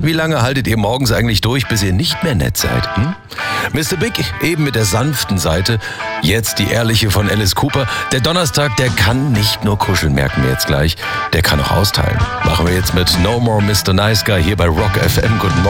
Wie lange haltet ihr morgens eigentlich durch, bis ihr nicht mehr nett seid? Mr. Big eben mit der sanften Seite, jetzt die ehrliche von Alice Cooper. Der Donnerstag, der kann nicht nur kuscheln, merken wir jetzt gleich, der kann auch austeilen. Machen wir jetzt mit No More Mr. Nice Guy hier bei Rock FM. Guten Morgen.